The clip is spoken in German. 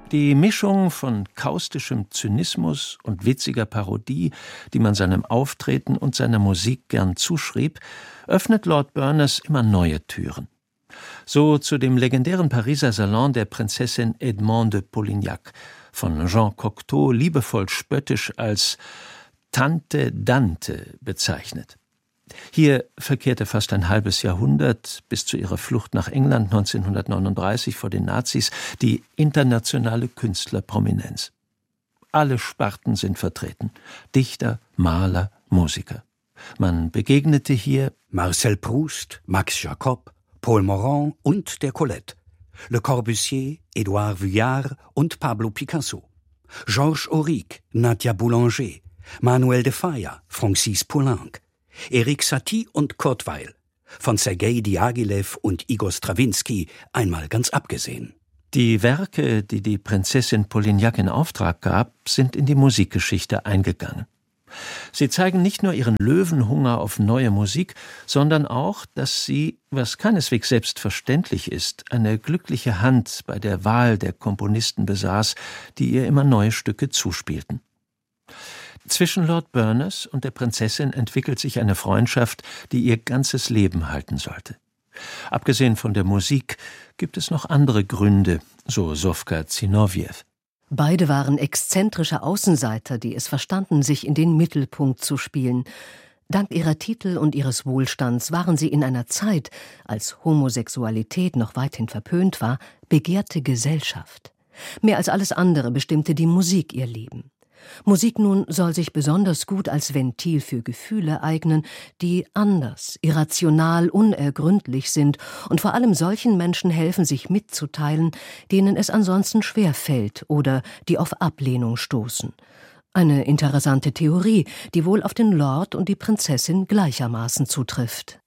Die Mischung von kaustischem Zynismus und witziger Parodie, die man seinem Auftreten und seiner Musik gern zuschrieb, öffnet Lord Berners immer neue Türen. So zu dem legendären Pariser Salon der Prinzessin Edmond de Polignac, von Jean Cocteau liebevoll spöttisch als Tante Dante bezeichnet. Hier verkehrte fast ein halbes Jahrhundert, bis zu ihrer Flucht nach England 1939 vor den Nazis, die internationale Künstlerprominenz. Alle Sparten sind vertreten: Dichter, Maler, Musiker. Man begegnete hier Marcel Proust, Max Jacob, Paul Morand und der Colette, Le Corbusier, Édouard Vuillard und Pablo Picasso, Georges Auric, Nadia Boulanger, Manuel de Falla, Francis Poulenc, Erik Satie und Kurt Weill, von Sergei Diaghilev und Igor Strawinski einmal ganz abgesehen. Die Werke, die die Prinzessin Polignac in Auftrag gab, sind in die Musikgeschichte eingegangen. Sie zeigen nicht nur ihren Löwenhunger auf neue Musik, sondern auch, dass sie, was keineswegs selbstverständlich ist, eine glückliche Hand bei der Wahl der Komponisten besaß, die ihr immer neue Stücke zuspielten. Zwischen Lord Berners und der Prinzessin entwickelt sich eine Freundschaft, die ihr ganzes Leben halten sollte. Abgesehen von der Musik gibt es noch andere Gründe, so Sofka Zinoviev. Beide waren exzentrische Außenseiter, die es verstanden, sich in den Mittelpunkt zu spielen. Dank ihrer Titel und ihres Wohlstands waren sie in einer Zeit, als Homosexualität noch weithin verpönt war, begehrte Gesellschaft. Mehr als alles andere bestimmte die Musik ihr Leben. Musik nun soll sich besonders gut als Ventil für Gefühle eignen, die anders, irrational, unergründlich sind und vor allem solchen Menschen helfen, sich mitzuteilen, denen es ansonsten schwer fällt oder die auf Ablehnung stoßen. Eine interessante Theorie, die wohl auf den Lord und die Prinzessin gleichermaßen zutrifft.